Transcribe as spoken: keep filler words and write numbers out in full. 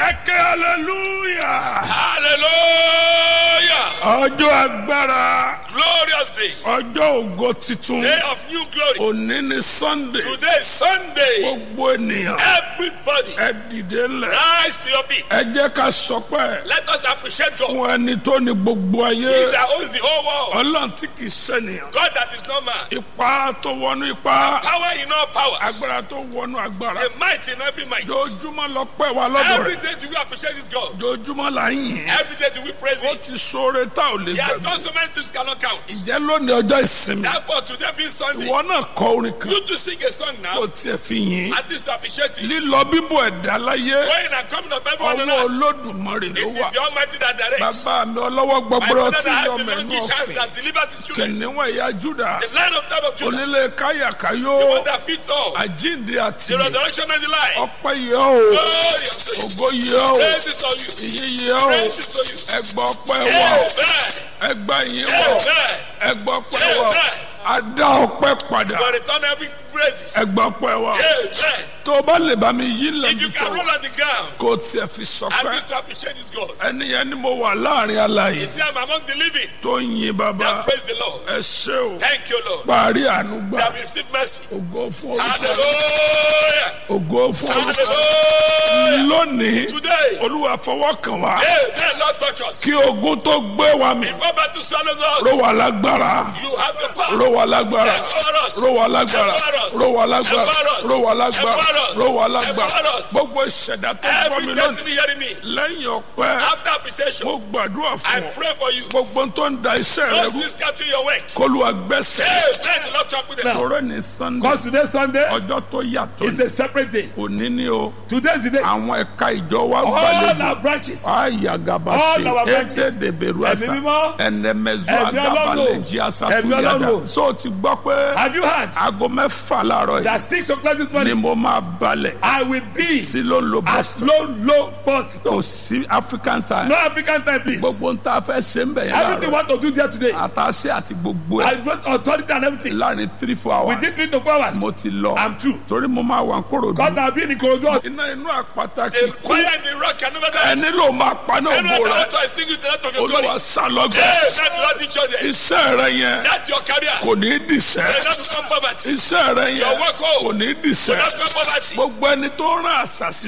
Eke hallelujah. Hallelujah. Ọjọ́ agbára. Glorious day. Ọjọ́ ògo titun. Day of new glory. Òní ni Sunday. Today is Sunday. Gbogbo ènìyàn. Everybody, Ẹ dìde ńlẹ̀. rise to your feet. Ẹ jẹ́ ká sọpẹ́. Let us appreciate God. Fún ẹni tó ní gbogbo He ayé. that owns the whole world. Ọlọ́run tí kìí ṣènìyàn. God that is no man. Ipá tó wọnú ipá. Power in all powers. Agbára tó wọnú agbára. The might in every might. Jojúmọ́ lọ pẹ́ wa lọ́dọ̀ Every rẹ̀. day do we appreciate this God. Jojúmọ́ là ń yìn. Every day do we praise Ó Him. ti sóore tá ò lè He has gbàgbé. done so many things cannot count. Ǹjẹ́ lónìí ọjọ́ ìsinmi? Therefore, today being Sunday, Ìwọ náà kọ orin kan you to sing a song kó now, tiẹ̀ fi yìn. at least to appreciate Him. Lílọ bíbọ̀ ẹ̀dá láyé. Going and coming of everyone on Ọwọ́ earth. Olódùmarè ló It wà. is the Almighty that directs. Bàbá mi ọlọ́wọ́ My gbọgbọrọ father tí that has yọ the mẹ́nu longish hands ọ̀fìn. that delivers his children. Kìnìún ẹ̀yà Júdà. The Lion of tribe of Judah. Onílé káyàkáyó. The one that fits all. Àjíǹde àti The resurrection and the life. ọpẹ́ yẹ o. Glory unto you. Ògo yẹ o. Praise is to you. Ìyìn yẹ o. Praise is to you. Ẹgbà ọpẹ́ wọ̀. Amen. Ẹgbà yìí wọ̀. Amen. Ẹgbà ọpẹ́ wọ̀. Adá ọpẹ́ padà. For return every praises. Ẹgbà ọpẹ́ wọ̀. Amen. Tó o bá lè bá mi yí If you lẹ́nu can tó roll on the ground, kó o tiẹ̀ fi I sọpẹ́. need to appreciate this God. Ẹni yẹn ni mo wà láàrin alààyè He said, I'm among the living. tó ń yin bàbá. Now praise the Lord. Ẹ ṣé o. Thank you, Lord. Parí àánú gbà. That we receive mercy. Ògo fún orúkọ. Hallelujah. Ògo fún orúkọ. Hallelujah. Lónìí, Today, Olúwa fọwọ́ kàn wá. Amen. Lord, touch us. Kí ogun tó gbé wa mì. Before battle swallows Ró us, wa lágbára. you have the power. Ró wa lágbára. Empower us. Ró wa lágbára. Empower us. Ró wa lágbára. Empower us. Ró wa lágbára. Empower us. Ró wa lágbára. Empower us. Gbogbo ìṣẹ̀dá tó gbọ́ Every mi lónìí. destiny hearing me. Lẹ́yìn ọpẹ́, After appreciation, mo gbàdúrà I fún ọ. pray for you. Gbogbo tó ń da iṣẹ́ rẹ Those rú. things capturing your work. K'Olúwa gbẹ́sẹ̀. Amen. The Lord talk with them. Tọrẹ ní Sunday. Because today Sunday Ọjọ́ tó yàtọ̀ is ni. a separate day. Òní ni o. Today is the day. Àwọn ẹ̀ka ìjọ wa All gbàlejò. our branches. Ayagabase, All our branches. Ededeberuasa, Ẹ̀mí mímọ́. Ẹnẹmẹzu Ẹ̀mí Ọlọ́run. Agabaleji Ẹ̀mí Asatuyada. Ọlọ́run. So o ti gbọ́ pé Have you heard aago mẹ́fà láàárọ̀ that yìí six o'clock this ni morning mo máa balẹ̀ I will be sí ló lo at boston. low low bus Kò stop. sí African time. No African time please. Gbogbo ń ta fẹ́ ṣe ń bẹ̀ yẹn Everything láàárọ̀. want to do there today. Àtàṣe àti gbogbo I ẹ̀ want authority and everything. láàrin three four hours. Within three to four hours. Mo ti lọ. I'm through. Torí mo máa wà ń Kòròdú. God have been in Korodu. Iná inú àpáta The kì í kú. fire and the rock can never die. Ẹni ló máa paná Anyone ògo that rẹ̀. want to extinguish the light of your glory. Olúwa sálọ́gbẹ̀. Amen. The Lord teach us. Iṣẹ́ rẹ yẹn That's your career. kò ní í dìṣẹ́. May not become poverty. Iṣẹ́ rẹ yẹn Your work home. kò ní í May dìṣẹ́. not become poverty. Gbogbo ẹni tó rán àṣàṣì